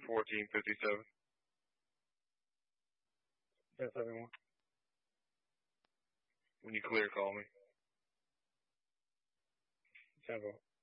1457. 1071. When you clear, call me. 10